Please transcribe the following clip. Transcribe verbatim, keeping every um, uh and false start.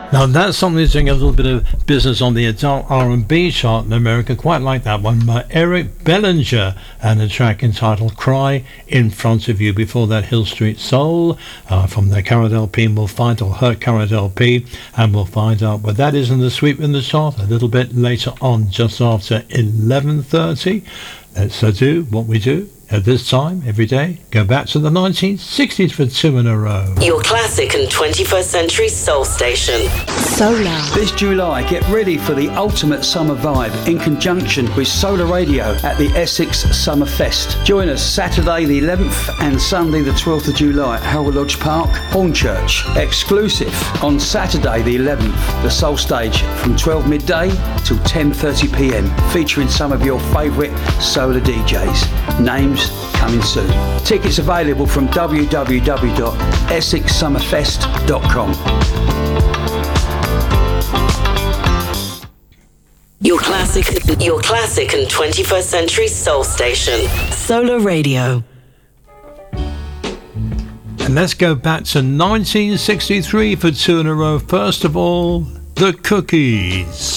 Now that's something that's doing a little bit of business on the adult R and B chart in America. Quite like that one by Eric Bellinger and a track entitled Cry in Front of You. Before that, Hill Street Soul uh, from their current L P, and we'll find out her current L P, and we'll find out what that is in the sweep in the chart a little bit later on, just after eleven thirty. Let's uh, do what we do at this time every day. Go back to the nineteen sixties for two in a row. Your classic and twenty-first century soul station. Solar. This July, get ready for the ultimate summer vibe in conjunction with Solar Radio at the Essex Summer Fest. Join us Saturday the eleventh and Sunday the twelfth of July at Harrow Lodge Park, Hornchurch. Exclusive on Saturday the eleventh, the Soul Stage from twelve midday till ten thirty p m, featuring some of your favourite solar D Js. Names coming soon. Tickets available from w w w dot essex summerfest dot com. Your classic, your classic and twenty-first century soul station. Solar Radio. And let's go back to nineteen sixty-three for two in a row. First of all, the Cookies.